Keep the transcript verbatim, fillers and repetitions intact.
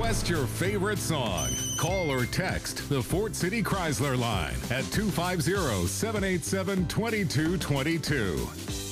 Request your favorite song. Call or text the Fort City Chrysler line at two five zero, seven eight seven, two two two two.